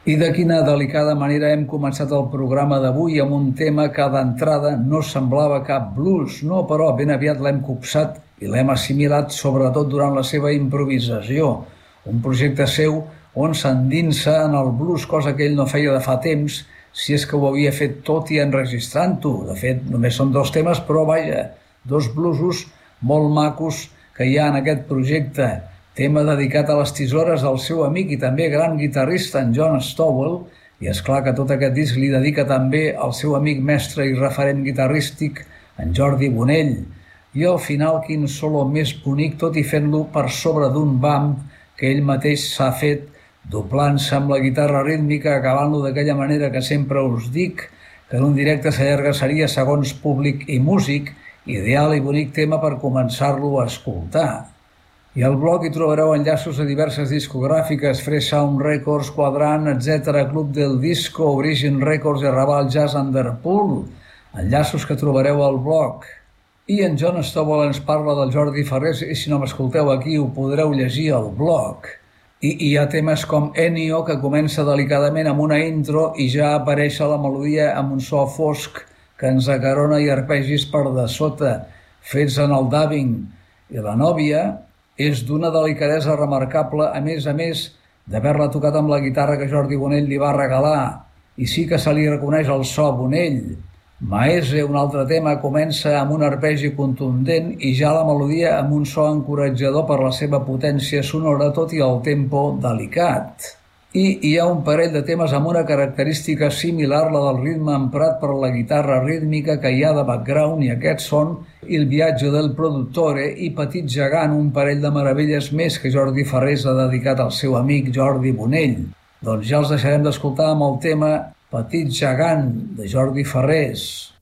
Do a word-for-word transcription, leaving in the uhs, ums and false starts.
I de quina delicada manera hem començat el programa d'avui amb un tema que d'entrada no semblava cap blues, no, però ben aviat l'hem copsat i l'hem assimilat sobretot durant la seva improvisació, un projecte seu on s'endinsa en el blues, cosa que ell no feia de fa temps, si és que ho havia fet tot i enregistrant-ho. De fet, només són dos temes, però vaja, dos bluesos molt macos que hi ha en aquest projecte. Tema dedicat a les tisores del seu amic i també gran guitarrista, en John Stowell, i és clar que tot aquest disc li dedica també al seu amic mestre i referent guitarrístic, en Jordi Bonell. I al final, quin solo més bonic, tot i fent-lo per sobre d'un bump que ell mateix s'ha fet, doblant-se amb la guitarra rítmica, acabant-lo d'aquella manera que sempre us dic, que en un directe s'allargassaria segons públic i músic, ideal i bonic tema per començar-lo a escoltar. I al blog hi trobareu enllaços a diverses discogràfiques, Fresh Sound Records, Quadrant, etcètera, Club del Disco, Origin Records i Raval Jazz Underpool, enllaços que trobareu al blog. I en John Stowell ens parla del Jordi Farrés, i si no m'escolteu aquí ho podreu llegir al blog. I hi ha temes com Ennio, que comença delicadament amb una intro i ja apareix a la melodia amb un so fosc que ens acarona i arpegis per de sota, fets en el dubbing. I la nòvia és d'una delicadesa remarcable, a més a més d'haver-la tocat amb la guitarra que Jordi Bonell li va regalar. I sí que se li reconeix el so Bonell. Maese, un altre tema, comença amb un arpegi contundent i ja la melodia amb un so encoratjador per la seva potència sonora, tot i el tempo delicat. I hi ha un parell de temes amb una característica similar, la del ritme emprat per la guitarra rítmica que hi ha de background, i aquests són Il viaggio del produttore i Petit gegant, un parell de meravelles més que Jordi Farrés ha dedicat al seu amic Jordi Bonell. Doncs ja els deixarem d'escoltar amb el tema Petit gegant, de Jordi Farrés.